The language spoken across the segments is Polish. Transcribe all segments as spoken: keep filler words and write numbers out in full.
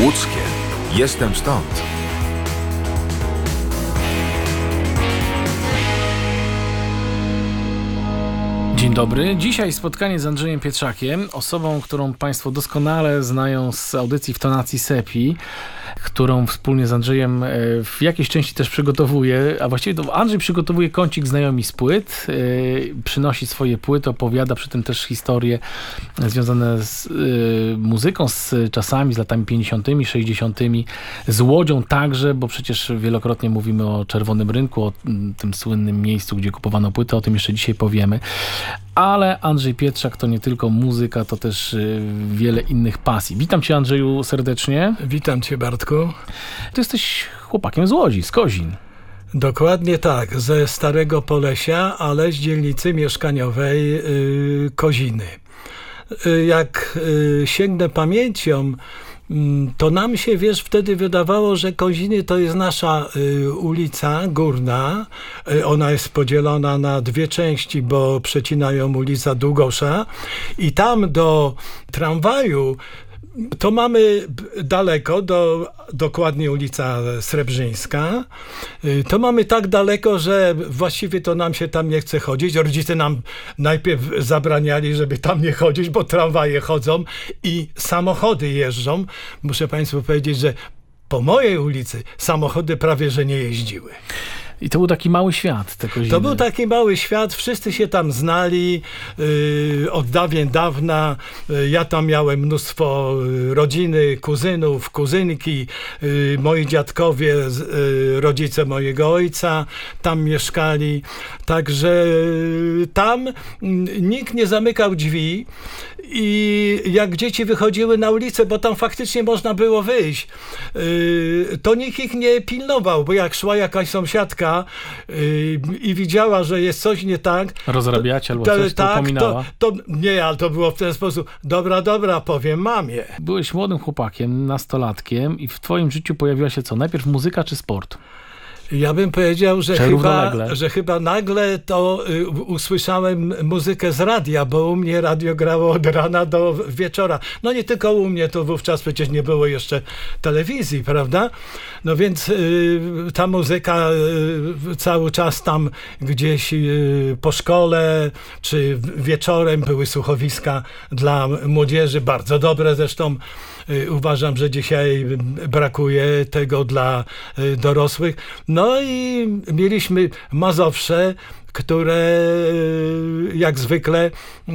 Łódzkie. Jestem stąd. Dzień dobry. Dzisiaj spotkanie z Andrzejem Pietrzakiem, osobą, którą Państwo doskonale znają z audycji w tonacji Sepi, którą wspólnie z Andrzejem w jakiejś części też przygotowuje, a właściwie to Andrzej przygotowuje kącik znajomi z płyt, przynosi swoje płyty, opowiada przy tym też historie związane z muzyką, z czasami, z latami pięćdziesiątymi, sześćdziesiątymi, z Łodzią także, bo przecież wielokrotnie mówimy o Czerwonym Rynku, o tym słynnym miejscu, gdzie kupowano płyty, o tym jeszcze dzisiaj powiemy. Ale Andrzej Pietrzak to nie tylko muzyka, to też wiele innych pasji. Witam Cię, Andrzeju, serdecznie. Witam Cię, Bartku. Ty jesteś chłopakiem z Łodzi, z Kozin. Dokładnie tak, ze Starego Polesia, ale z dzielnicy mieszkaniowej yy, Koziny. Yy, jak yy, sięgnę pamięcią, to nam się, wiesz, wtedy wydawało, że Koziny to jest nasza y, ulica Górna. Y, ona jest podzielona na dwie części, bo przecina ją ulica Długosza. I tam do tramwaju to mamy daleko, do, dokładnie ulica Srebrzyńska. To mamy tak daleko, że właściwie to nam się tam nie chce chodzić. Rodzice nam najpierw zabraniali, żeby tam nie chodzić, bo tramwaje chodzą i samochody jeżdżą. Muszę Państwu powiedzieć, że po mojej ulicy samochody prawie że nie jeździły. I to był taki mały świat, te Koziny. To był taki mały świat, wszyscy się tam znali yy, od dawien dawna. Yy, ja tam miałem mnóstwo rodziny, kuzynów, kuzynki, yy, moi dziadkowie, yy, rodzice mojego ojca tam mieszkali. Także yy, tam yy, nikt nie zamykał drzwi i jak dzieci wychodziły na ulicę, bo tam faktycznie można było wyjść, yy, to nikt ich nie pilnował, bo jak szła jakaś sąsiadka Yy, i widziała, że jest coś nie tak. Rozrabiać albo coś, to tak, upominała. To, to, nie, ale to było w ten sposób. Dobra, dobra, powiem mamie. Byłeś młodym chłopakiem, nastolatkiem i w twoim życiu pojawiła się co? Najpierw muzyka czy sport? Ja bym powiedział, że Czy chyba, że chyba nagle to y, usłyszałem muzykę z radia, bo u mnie radio grało od rana do wieczora. No nie tylko u mnie, to wówczas przecież nie było jeszcze telewizji, prawda? No więc y, ta muzyka y, cały czas tam gdzieś y, po szkole, czy wieczorem były słuchowiska dla młodzieży, bardzo dobre zresztą. Uważam, że dzisiaj brakuje tego dla dorosłych. No i mieliśmy Mazowsze, które jak zwykle...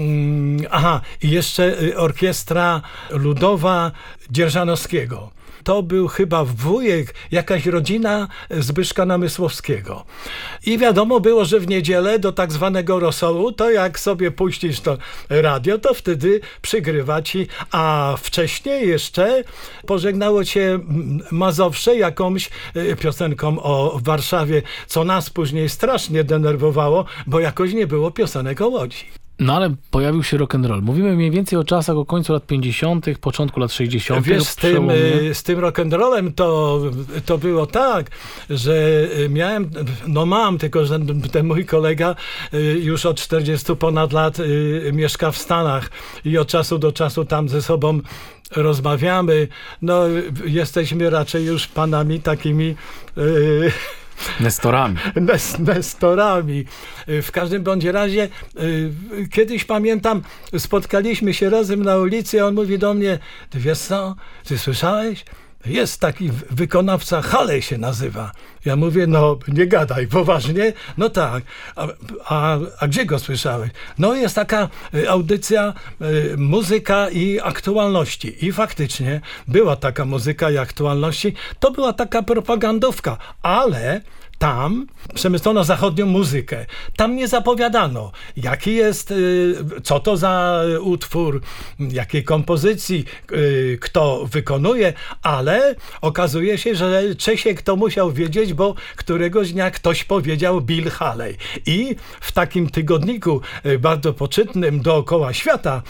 Aha, i jeszcze orkiestra ludowa Dzierżanowskiego. To był chyba wujek, jakaś rodzina Zbyszka Namysłowskiego. I wiadomo było, że w niedzielę do tak zwanego rosołu, to jak sobie puścisz to radio, to wtedy przygrywa ci, a wcześniej jeszcze pożegnało cię Mazowsze jakąś piosenką o Warszawie, co nas później strasznie denerwowało, bo jakoś nie było piosenek o Łodzi. No ale pojawił się rock'n'roll. Mówimy mniej więcej o czasach o końcu lat pięćdziesiątych, początku lat sześćdziesiątych. Wiesz, z tym, z tym rock'n'rollem to, to było tak, że miałem, no mam, tylko że ten mój kolega już od czterdziestu ponad lat mieszka w Stanach i od czasu do czasu tam ze sobą rozmawiamy. No jesteśmy raczej już panami takimi... Yy, Nestorami. Nestorami. W każdym bądź razie kiedyś pamiętam, spotkaliśmy się razem na ulicy, a on mówi do mnie: ty wiesz co, ty słyszałeś? Jest taki wykonawca, Haley się nazywa. Ja mówię: no nie gadaj, poważnie? No tak. A, a, a gdzie go słyszałeś? No jest taka audycja y, muzyka i aktualności. I faktycznie była taka muzyka i aktualności. To była taka propagandówka, ale tam przemyślono zachodnią muzykę. Tam nie zapowiadano, jaki jest, co to za utwór, jakiej kompozycji, kto wykonuje, ale okazuje się, że Czesiek to musiał wiedzieć, bo któregoś dnia ktoś powiedział Bill Haley. I w takim tygodniku bardzo poczytnym dookoła świata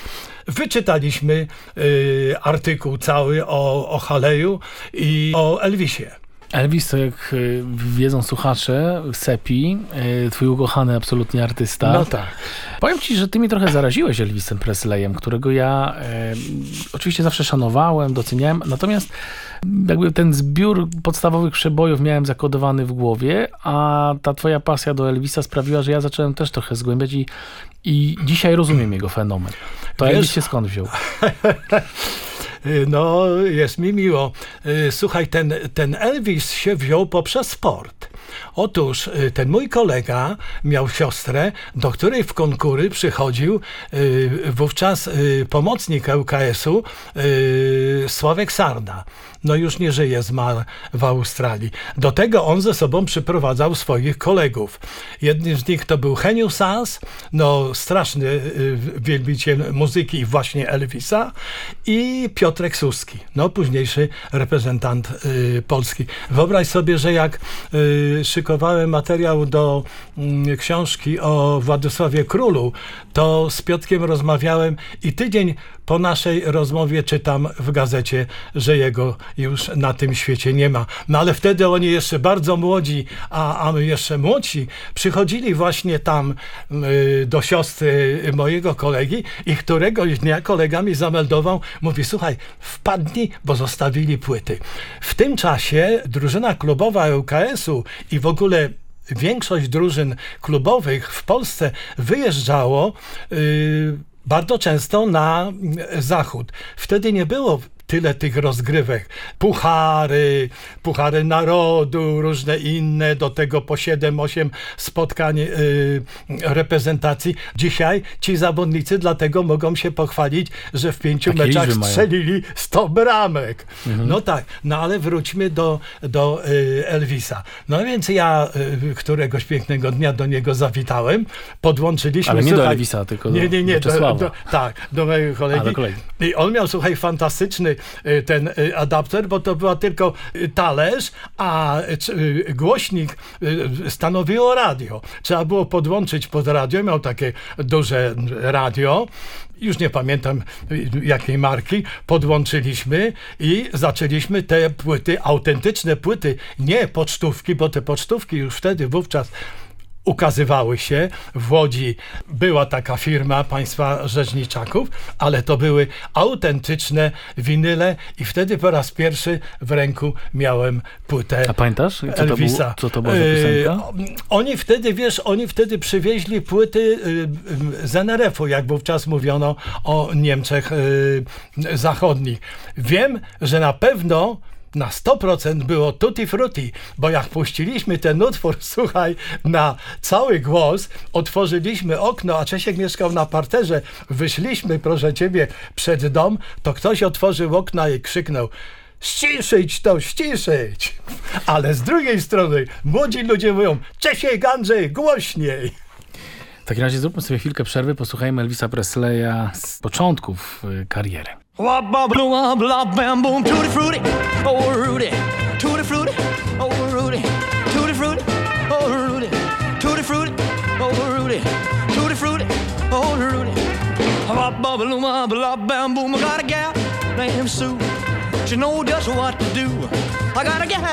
wyczytaliśmy artykuł cały o, o Haleyu i o Elvisie. Elvis to, jak y, wiedzą słuchacze, Sepi, y, twój ukochany absolutnie artysta. No tak. Powiem ci, że ty mnie trochę zaraziłeś Elvisem Presleyem, którego ja y, oczywiście zawsze szanowałem, doceniałem, natomiast jakby ten zbiór podstawowych przebojów miałem zakodowany w głowie, a ta twoja pasja do Elvisa sprawiła, że ja zacząłem też trochę zgłębiać i, i dzisiaj rozumiem jego fenomen. To Wiesz, Elvis się skąd wziął? No, jest mi miło. Słuchaj, ten, ten Elvis się wziął poprzez sport. Otóż ten mój kolega miał siostrę, do której w konkury przychodził wówczas pomocnik L K S-u Sławek Sarda. No już nie żyje, zmarł w Australii. Do tego on ze sobą przyprowadzał swoich kolegów. Jednym z nich to był Heniu Sas, no straszny wielbiciel muzyki właśnie Elvisa, i Piotrek Suski, no późniejszy reprezentant y, Polski. Wyobraź sobie, że jak y, szykowałem materiał do y, książki o Władysławie Królu, to z Piotrkiem rozmawiałem i tydzień po naszej rozmowie czytam w gazecie, że jego już na tym świecie nie ma. No ale wtedy oni jeszcze bardzo młodzi, a, a my jeszcze młodsi, przychodzili właśnie tam y, do siostry mojego kolegi i któregoś dnia kolega mi zameldował, mówi: słuchaj, wpadnij, bo zostawili płyty. W tym czasie drużyna klubowa L K S-u i w ogóle większość drużyn klubowych w Polsce wyjeżdżało y, bardzo często na zachód. Wtedy nie było tyle tych rozgrywek. Puchary, puchary narodu, różne inne, do tego po siedem osiem spotkań yy, reprezentacji. Dzisiaj ci zawodnicy dlatego mogą się pochwalić, że w pięciu Takie meczach liczby strzelili sto bramek. Mhm. No tak, no ale wróćmy do, do yy, Elvisa. No więc ja yy, któregoś pięknego dnia do niego zawitałem, podłączyliśmy... Ale nie słuchaj, do Elvisa, tylko do nie, nie, nie, do, Czesława. do, tak, do mojego kolegi. A, do kolegi. I on miał, słuchaj, fantastyczny ten adapter, bo to była tylko talerz, a głośnik stanowiło radio. Trzeba było podłączyć pod radio, miał takie duże radio, już nie pamiętam jakiej marki, podłączyliśmy i zaczęliśmy te płyty, autentyczne płyty, nie pocztówki, bo te pocztówki już wtedy wówczas ukazywały się. W Łodzi była taka firma państwa Rzeźniczaków, ale to były autentyczne winyle i wtedy po raz pierwszy w ręku miałem płytę A pamiętasz, co to, Elvisa. był, co to była za piosenka? Yy, oni wtedy, wiesz, oni wtedy przywieźli płyty yy, z N R F-u, jak wówczas mówiono o Niemczech yy, zachodnich. Wiem, że na pewno na sto procent było Tutti Frutti, bo jak puściliśmy ten utwór, słuchaj, na cały głos, otworzyliśmy okno, a Czesiek mieszkał na parterze, wyszliśmy, proszę ciebie, przed dom, to ktoś otworzył okna i krzyknął: ściszyć to, ściszyć! Ale z drugiej strony młodzi ludzie mówią: Czesiek, Andrzej, głośniej! W takim razie zróbmy sobie chwilkę przerwy, posłuchajmy Elvisa Presleya z początków y, kariery. Wabba blue blah bam boom tutti frutti oh Rudy tutti frutti oh Rudy tutti frutti oh Rudy tutti frutti oh Rudy tutti frutti oh Rudy Wabba blue blah bam boom I got a gal named Sue, she knows just what to do. I got a gal